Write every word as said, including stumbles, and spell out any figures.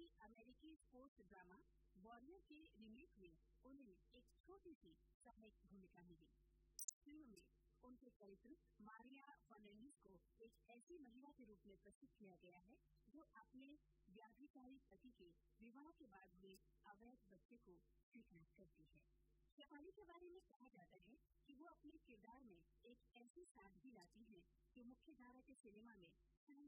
अमेरिकी sports drama warrior के remake में उन्हें एक छोटी सी सहायक भूमिका मिली। फिल्म में उनके चरित्र मारिया फर्नांडीज को एक ऐसी महिला के रूप में प्रस्तुत किया गया है जो अपने व्याधिकारी पति के विवाह के बाद हुए अवैध बच्चे को स्वीकार करती है। शेफाली के बारे में कहा जाता है कि वो अपने किरदार में एक ऐसी सादगी लाती हैं जो मुख्य धारा के सिनेमा में